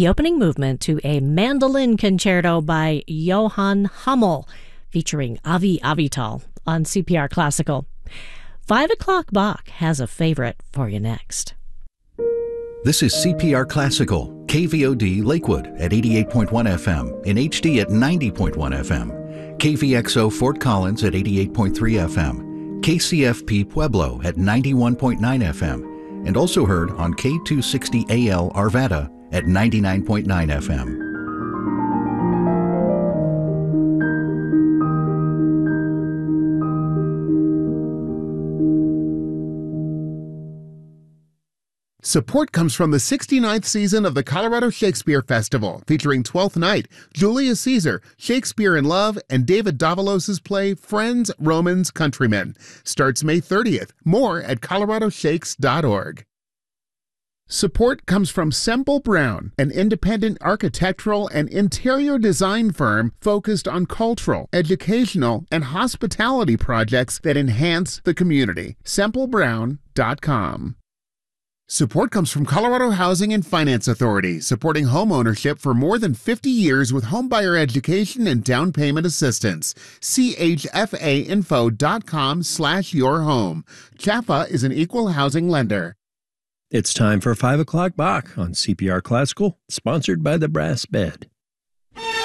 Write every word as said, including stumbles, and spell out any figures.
the opening movement to a mandolin concerto by Johann Hummel, featuring Avi Avital on C P R Classical. Five o'clock Bach has a favorite for you next. This is C P R Classical, K V O D Lakewood at eighty-eight point one F M, in H D at ninety point one F M, K V X O Fort Collins at eighty-eight point three F M, K C F P Pueblo at ninety-one point nine F M, and also heard on K two sixty A L Arvada at ninety-nine point nine F M. Support comes from the sixty-ninth season of the Colorado Shakespeare Festival, featuring Twelfth Night, Julius Caesar, Shakespeare in Love, and David Davalos' play Friends, Romans, Countrymen. Starts May thirtieth. More at colorado shakes dot org. Support comes from Semple Brown, an independent architectural and interior design firm focused on cultural, educational, and hospitality projects that enhance the community. semple brown dot com. Support comes from Colorado Housing and Finance Authority, supporting home ownership for more than fifty years with homebuyer education and down payment assistance. C H F A info dot com slash your home. C H F A is an equal housing lender. It's time for five o'clock Bach on C P R Classical, sponsored by the Brass Bed.